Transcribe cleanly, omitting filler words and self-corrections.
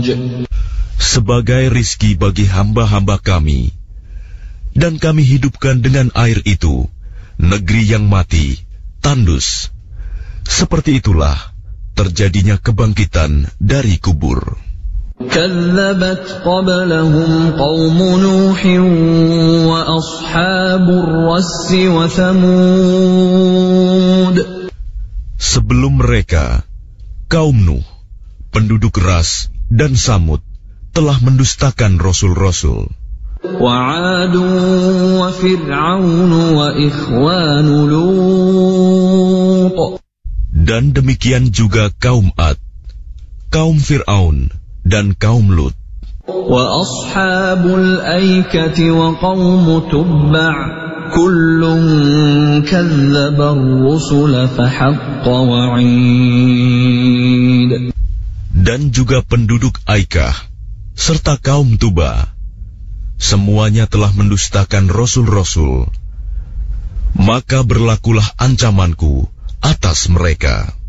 sebagai rizki bagi hamba-hamba kami, dan kami hidupkan dengan air itu negeri yang mati, tandus. Seperti itulah terjadinya kebangkitan dari kubur. كذبت قبلهم قوم نوح وأصحاب الرس وثمود. Sebelum mereka, kaum Nuh, penduduk Ras dan Samud telah mendustakan rasul-rasul. وعاد وفرعون وإخوان لوط. Dan demikian juga kaum Ad, kaum Fir'aun, dan kaum Lut. وأصحاب الأيكة وقوم تبع كل كذب الرسل فحق وعيد. Dan juga penduduk Aikah serta kaum Tuba, semuanya telah mendustakan rasul-rasul, maka berlakulah ancamanku atas mereka.